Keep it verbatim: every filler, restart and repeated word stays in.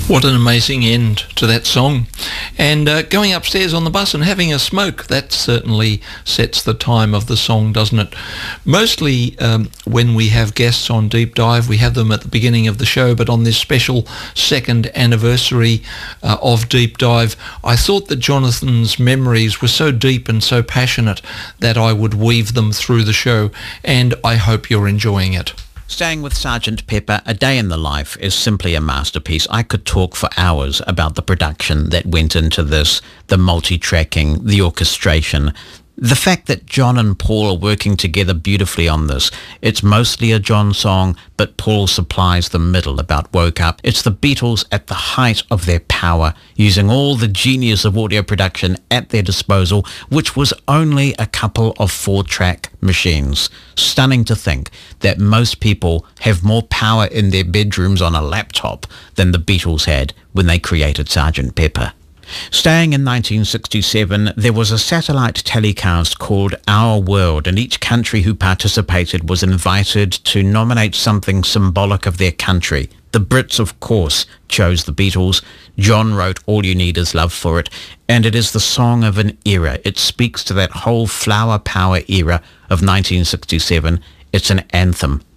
What an amazing end to that song. And uh, going upstairs on the bus and having a smoke, that certainly sets the time of the song, doesn't it? Mostly um, when we have guests on Deep Dive, we have them at the beginning of the show, but on this special second anniversary uh, of Deep Dive, I thought that Jonathan's memories were so deep and so passionate that I would weave them through the show, and I hope you're enjoying it. Staying with Sergeant Pepper, A Day in the Life is simply a masterpiece. I could talk for hours about the production that went into this, the multi-tracking, the orchestration. The fact that John and Paul are working together beautifully on this. It's mostly a John song, but Paul supplies the middle about Woke Up. It's the Beatles at the height of their power, using all the genius of audio production at their disposal, which was only a couple of four-track machines. Stunning to think that most people have more power in their bedrooms on a laptop than the Beatles had when they created Sergeant Pepper. Staying in nineteen sixty-seven, there was a satellite telecast called Our World, and each country who participated was invited to nominate something symbolic of their country. The Brits, of course, chose the Beatles. John wrote All You Need Is Love for it, and it is the song of an era. It speaks to that whole flower power era of nineteen sixty-seven. It's an anthem